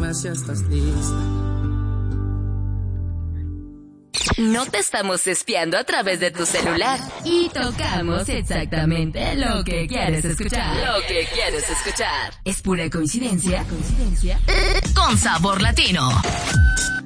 dime si estás lista. No te estamos espiando a través de tu celular y tocamos exactamente lo que quieres escuchar. Lo que quieres escuchar. ¿Es pura coincidencia? Con sabor latino.